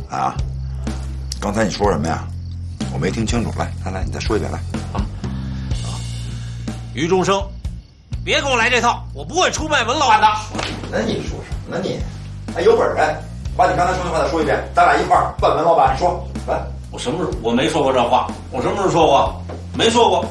啊，刚才你说什么呀？我没听清楚。来，你再说一遍来。 于中生，别跟我来这套，我不会出卖文老板的。 那你说什么呢你？哎，有本事把你刚才说的话再说一遍，咱俩一块儿办文老板。你说来。 我什么时候我没说过这话？我什么时候说过？没说过。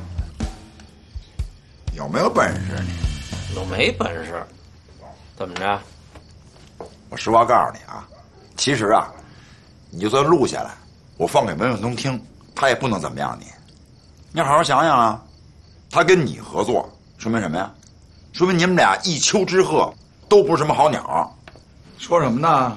有没有本事你？ 有没本事？怎么着？ 我实话告诉你啊，其实啊，你就算录下来，我放给文远东听，他也不能怎么样你。你好好想想啊，他跟你合作，说明什么呀？说明你们俩一丘之貉，都不是什么好鸟。 说什么呢？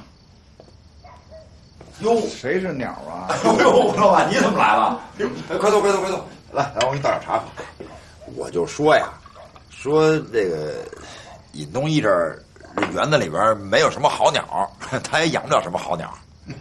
哟， 谁是鸟啊？ 呦，老板你怎么来了？快坐，来，我给你倒点茶喝。我就说呀，说这个尹东一这儿园子里边没有什么好鸟，他也养不了什么好鸟。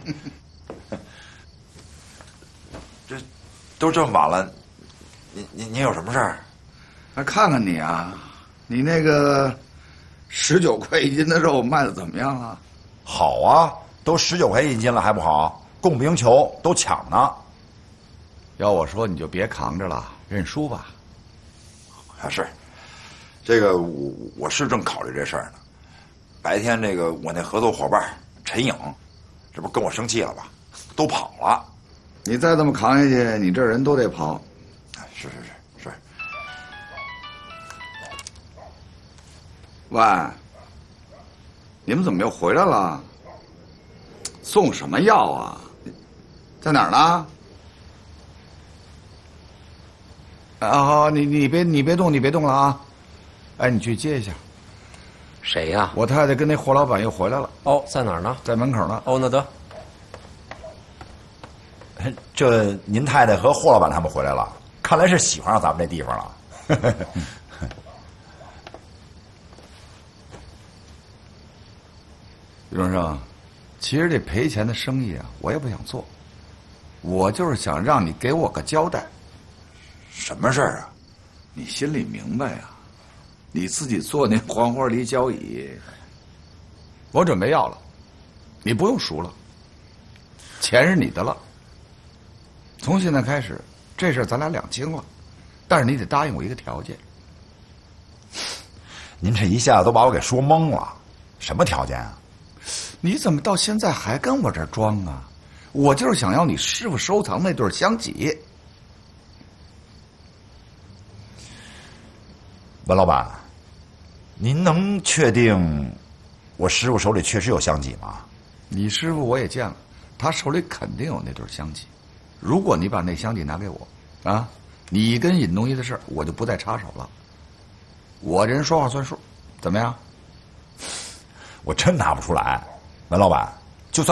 这都这么晚了，你有什么事儿？ 来看看你啊，你那个19块一斤的肉卖的怎么样啊？ 好啊，都19块一斤了还不好？供不应求，都抢呢。 要我说你就别扛着了，认输吧。 啊，是，这个我是正考虑这事儿呢。白天这个我那合作伙伴陈颖，这不跟我生气了吧？都跑了。 你再这么扛下去，你这人都得跑。 是。 喂，你们怎么又回来了？送什么药啊？在哪儿呢？好，你别动了啊！哎，你去接一下。 谁呀？ 我太太跟那霍老板又回来了。 哦，在哪儿呢？ 在门口呢。 哦，那得。 这您太太和霍老板他们回来了，看来是喜欢上咱们这地方了。 于中生，其实这赔钱的生意啊，我也不想做，我就是想让你给我个交代。 什么事儿啊？ 你心里明白呀？你自己做那黄花梨交椅，我准备要了，你不用赎了，钱是你的了。从现在开始，这事咱俩两清了，但是你得答应我一个条件。 您这一下子都把我给说懵了，什么条件啊？ 你怎么到现在还跟我这儿装啊？我就是想要你师傅收藏那对香几。 文老板，您能确定我师傅手里确实有香几吗？ 你师傅我也见了，他手里肯定有那对香几。如果你把那香几拿给我，啊，你跟尹东一的事我就不再插手了。我这人说话算数，怎么样？ 我真拿不出来，文老板。